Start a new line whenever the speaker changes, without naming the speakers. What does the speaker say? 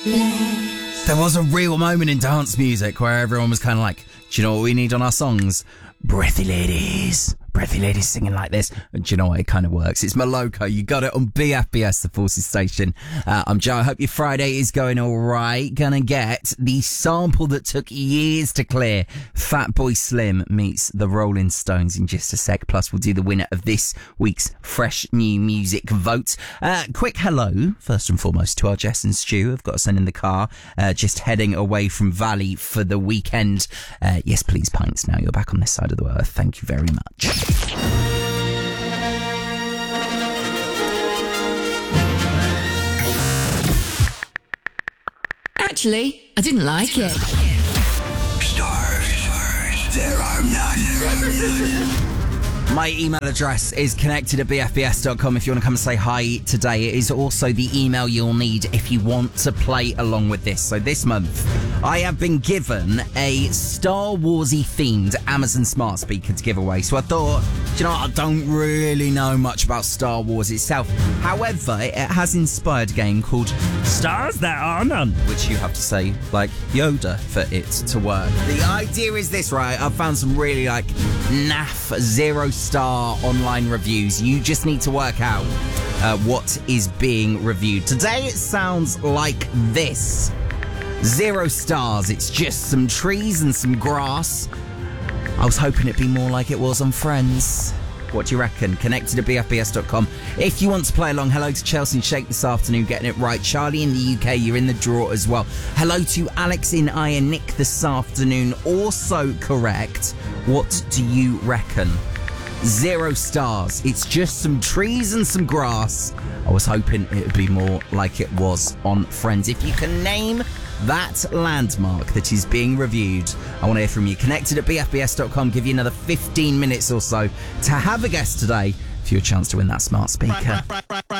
There was a real moment in dance music where everyone was kind of like, do you know what we need on our songs? Breathy ladies. Breathy ladies singing like this. And do you know what? It kind of works. It's Moloko. You got it on BFBS, the Forces Station. I'm Joe. I hope your Friday is going all right. Gonna get the sample that took years to clear. Fatboy Slim meets the Rolling Stones in just a sec. Plus, we'll do the winner of this week's Fresh New Music vote. Quick hello, first and foremost, to our Jess and Stu. I've got to send in the car. Just heading away from Valley for the weekend. Yes, please, pints. Now you're back on this side of the earth. Thank you very much.
Actually, I didn't like it.
Stars, there are none.
My email address is connected@bfbs.com if you want to come and say hi today. It is also the email you'll need if you want to play along with this. So this month, I have been given a Star Wars-y themed Amazon Smart Speaker to give away. So I thought, do you know what? I don't really know much about Star Wars itself. However, it has inspired a game called Stars That Are None, which you have to say like Yoda for it to work. The idea is this, right? I've found some really naff 0-star online reviews. You just need to work out what is being reviewed. Today it sounds like this. 0 stars. It's just some trees and some grass. I was hoping it'd be more like it was on Friends. What do you reckon? Connected@bfbs.com. If you want to play along, hello to Chelsea and Shake this afternoon, getting it right. Charlie in the UK, you're in the draw as well. Hello to Alex in Iron Nick this afternoon, also correct. What do you reckon? 0 stars. It's just some trees and some grass. I was hoping it would be more like it was on Friends. If you can name that landmark that is being reviewed, I want to hear from you. Connected@bfbs.com. Give you another 15 minutes or so to have a guess today for your chance to win that smart speaker.